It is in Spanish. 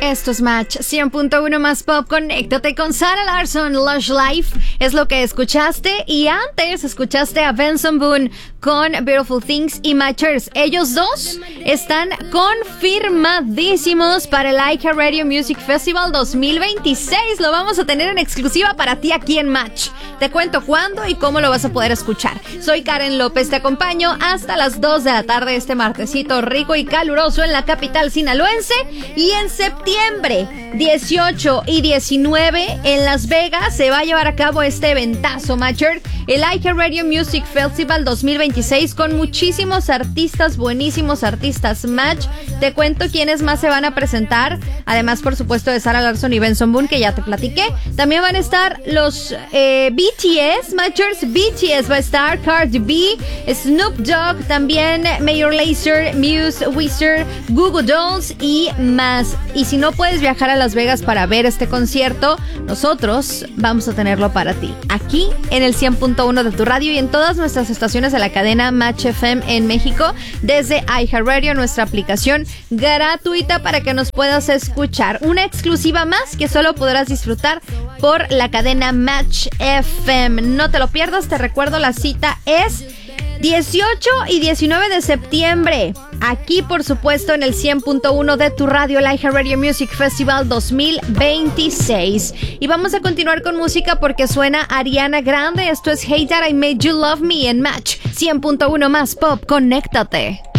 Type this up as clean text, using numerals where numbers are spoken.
Esto es Match 100.1 más pop. Conéctate con Sarah Larsson. Lush Life es lo que escuchaste. Y antes escuchaste a Benson Boone con Beautiful Things y Matchers. Ellos dos están confirmadísimos para el iHeartRadio Music Festival 2026. Lo vamos a tener en exclusiva para ti aquí en Match. Te cuento cuándo y cómo lo vas a poder escuchar. Soy Karen López, te acompaño hasta las 2 de la tarde este martesito rico y caluroso en la capital sinaloense. Y en septiembre 18 y 19 en Las Vegas se va a llevar a cabo este eventazo, Matcher, el iHeartRadio Music Festival 2026, con muchísimos artistas, buenísimos artistas. Match, te cuento quiénes más se van a presentar, además por supuesto de Sarah Larsson y Benson Boone, que ya te platiqué. También van a estar los BTS, Matchers. BTS va a estar, Cardi B, Snoop Dogg, también Major Lazer, Muse, Weezer, Google Dolls y más. Y si no puedes viajar a Las Vegas para ver este concierto, nosotros vamos a tenerlo para ti, aquí en el 100.1 de tu radio y en todas nuestras estaciones de la cadena Match FM en México, desde iHeartRadio, nuestra aplicación gratuita para que nos puedas escuchar. Una exclusiva más que solo podrás disfrutar por la cadena Match FM. No te lo pierdas, te recuerdo, la cita es 18 y 19 de septiembre. Aquí, por supuesto, en el 100.1 de tu radio, el iHeartRadio Music Festival 2026. Y vamos a continuar con música porque suena Ariana Grande. Esto es Hey That I Made You Love Me en Match 100.1 más pop. Conéctate.